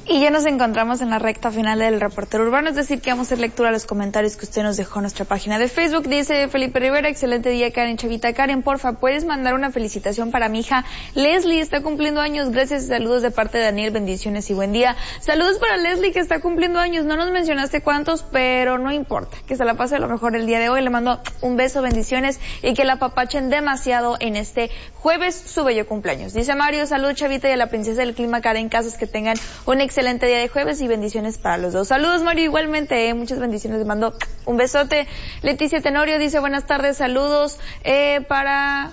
Y ya nos encontramos en la recta final del reportero urbano, es decir, que vamos a hacer lectura a los comentarios que usted nos dejó en nuestra página de Facebook. Dice Felipe Rivera, excelente día Karen, chavita Karen, porfa, ¿puedes mandar una felicitación para mi hija Leslie? Está cumpliendo años, gracias y saludos de parte de Daniel, bendiciones y buen día. Saludos para Leslie que está cumpliendo años, no nos mencionaste cuántos, pero no importa, que se la pase a lo mejor el día de hoy. Le mando un beso, bendiciones y que la apapachen demasiado en este jueves su bello cumpleaños. Dice Mario, salud chavita y a la princesa del clima Karen Casas, que tengan un excelente día de jueves y bendiciones para los dos. Saludos Mario, igualmente, muchas bendiciones, les mando un besote. Leticia Tenorio dice buenas tardes, saludos para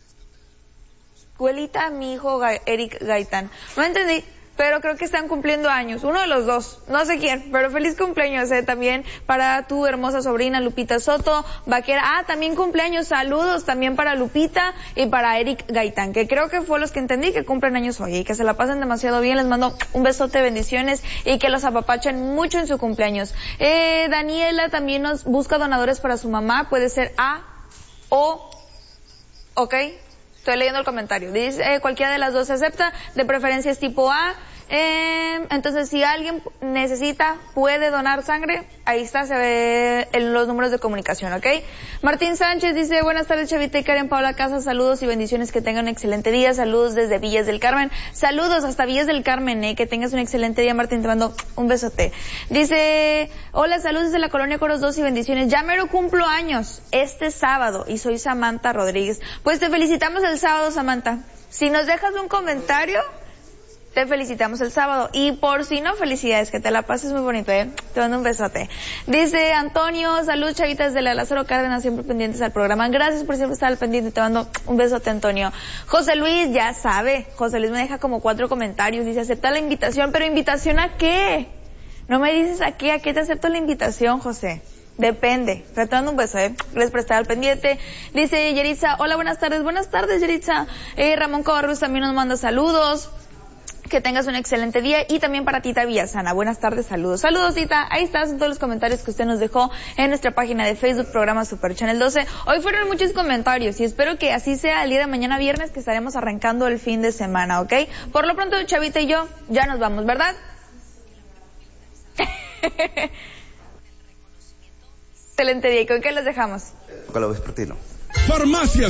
abuelita, mi hijo Eric Gaitán. No entendí, pero creo que están cumpliendo años, uno de los dos, no sé quién, pero feliz cumpleaños también para tu hermosa sobrina Lupita Soto, Vaquera, también cumpleaños, saludos también para Lupita y para Eric Gaitán, que creo que fue los que entendí que cumplen años hoy y que se la pasen demasiado bien. Les mando un besote, bendiciones y que los apapachen mucho en su cumpleaños. Daniela también nos busca donadores para su mamá, puede ser A o, ok. Estoy leyendo el comentario. Dice, cualquiera de las dos se acepta, de preferencia es tipo A. Entonces, si alguien necesita, puede donar sangre, ahí está, se ve en los números de comunicación, ¿ok? Martín Sánchez dice, buenas tardes, chavita y Karen, Paula Casas, saludos y bendiciones, que tengan un excelente día, saludos desde Villas del Carmen, saludos hasta Villas del Carmen, que tengas un excelente día, Martín, te mando un besote. Dice, hola, saludos desde la Colonia Coros 2 y bendiciones, ya mero cumplo años, este sábado, y soy Samantha Rodríguez. Pues te felicitamos el sábado, Samantha. Si nos dejas un comentario, te felicitamos el sábado. Y por si no, felicidades, que te la pases muy bonito, Te mando un besote. Dice Antonio, salud chavitas de la Lázaro Cárdenas, siempre pendientes al programa. Gracias por siempre estar al pendiente, te mando un besote, Antonio. José Luis, ya sabe, José Luis me deja como 4 comentarios, dice, acepta la invitación, pero ¿invitación a qué? No me dices a qué te acepto la invitación, José. Depende. Te mando un beso, Gracias por estar al pendiente. Dice Yeritza, hola, buenas tardes, Yeritza. Ramón Cabarrus también nos manda saludos. Que tengas un excelente día y también para Tita Villasana. Buenas tardes, saludos. Saludos, Tita. Ahí están todos los comentarios que usted nos dejó en nuestra página de Facebook, programa Super Channel 12. Hoy fueron muchos comentarios y espero que así sea el día de mañana viernes, que estaremos arrancando el fin de semana, ¿ok? Por lo pronto, Chavita y yo ya nos vamos, ¿verdad? Excelente día. ¿Y con qué los dejamos? Con lo vespertino. Farmacias